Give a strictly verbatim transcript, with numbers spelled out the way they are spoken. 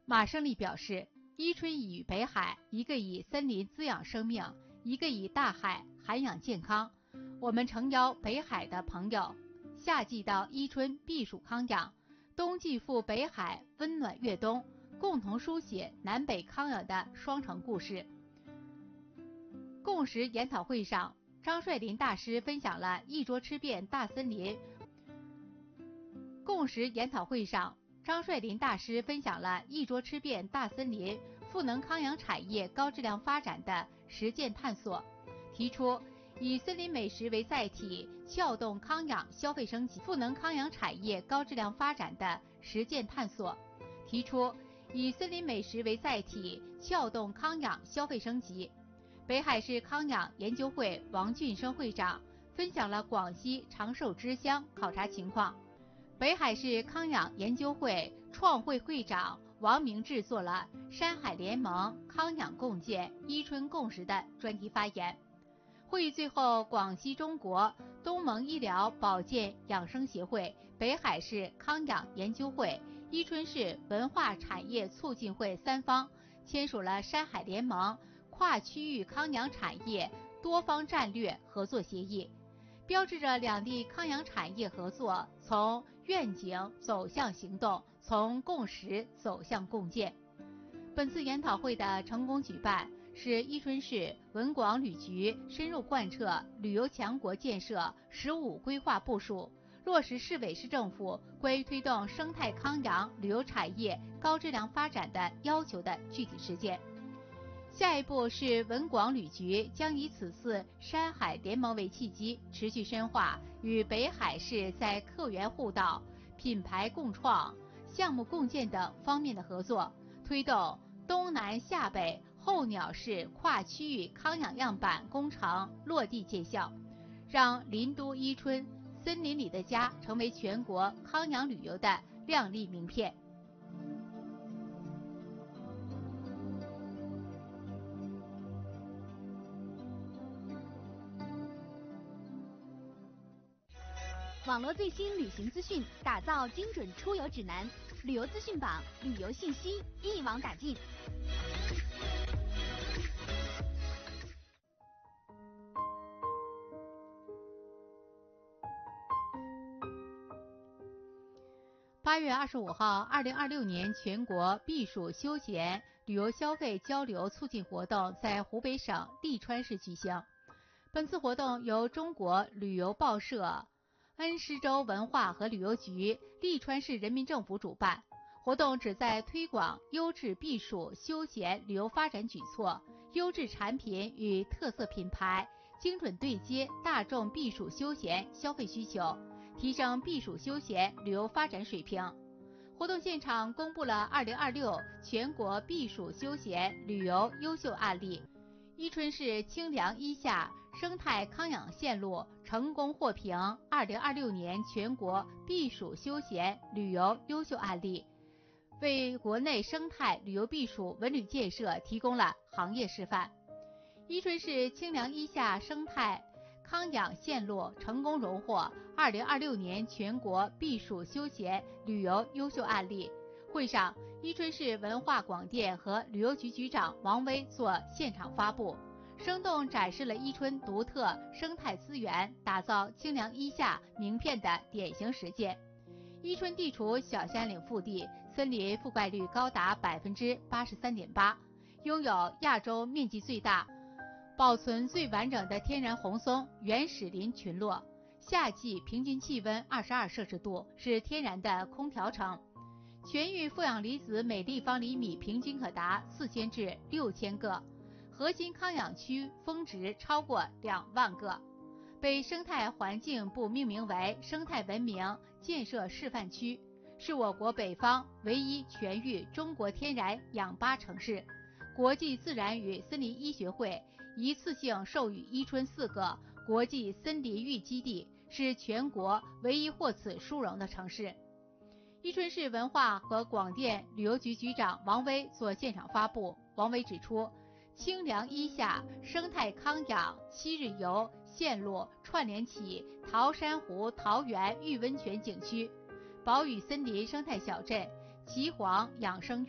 马胜利表示，伊春与北海，一个以森林滋养生命，一个以大海涵养健康。我们诚邀北海的朋友，夏季到伊春避暑康养，冬季赴北海温暖越冬，共同书写南北康养的双城故事。共识研讨会上，张帅林大师分享了一桌吃遍大森林。共识研讨会上，张帅林大师分享了一桌吃遍大森林赋能康养产业高质量发展的实践探索，提出以森林美食为载体，撬动康养消费升级，赋能康养产业高质量发展的实践探索，提出以森林美食为载体，撬动康养消费升级。北海市康养研究会王俊生会长分享了广西长寿之乡考察情况。北海市康养研究会创会会长王明志做了山海联盟康养共建伊春共识的专题发言。会议最后，广西中国东盟医疗保健养生协会、北海市康养研究会、伊春市文化产业促进会三方签署了山海联盟跨区域康养产业多方战略合作协议，标志着两地康养产业合作从愿景走向行动，从共识走向共建。本次研讨会的成功举办，是伊春市文广旅局深入贯彻旅游强国建设“十五”规划部署，落实市委市政府关于推动生态康养旅游产业高质量发展的要求的具体实践。下一步是文广旅局将以此次山海联盟为契机，持续深化与北海市在客源互导、品牌共创、项目共建等方面的合作，推动东南下北候鸟式跨区域康养样板工程落地见效，让林都伊春森林里的家成为全国康养旅游的亮丽名片。 网络最新旅行资讯，打造精准出游指南，旅游资讯榜，旅游信息一网打尽。 八月二十五号，二零二六年全国避暑休闲旅游消费交流促进活动在湖北省利川市举行。本次活动由中国旅游报社、恩施州文化和旅游局、利川市人民政府主办。活动旨在推广优质避暑休闲旅游发展举措、优质产品与特色品牌，精准对接大众避暑休闲消费需求，提升避暑休闲旅游发展水平。活动现场公布了二零二六全国避暑休闲旅游优秀案例。伊春市清凉一夏生态康养线路成功获评二零二六年全国避暑休闲旅游优秀案例，为国内生态旅游避暑文旅建设提供了行业示范。伊春市清凉一夏生态康养线路成功荣获二零二六年全国避暑休闲旅游优秀案例。会上，伊春市文化广电和旅游局局长王威做现场发布，生动展示了伊春独特生态资源打造清凉一夏名片的典型实践。伊春地处小山岭腹地，森林覆盖率高达 百分之八十三点八， 拥有亚洲面积最大、保存最完整的天然红松原始林群落。夏季平均气温二十二摄氏度，是天然的空调城。全域负氧离子每立方厘米平均可达四千至六千个，核心康养区峰值超过两万个，被生态环境部命名为生态文明建设示范区，是我国北方唯一全域中国天然氧吧城市。国际自然与森林医学会一次性授予伊春四个国际森林域基地，是全国唯一获此殊荣的城市。伊春市文化和广电旅游局局长王威做现场发布。王威指出，清凉一夏生态康养七日游线路串联起桃山湖桃源玉温泉景区、宝屿森林生态小镇、岐黄养生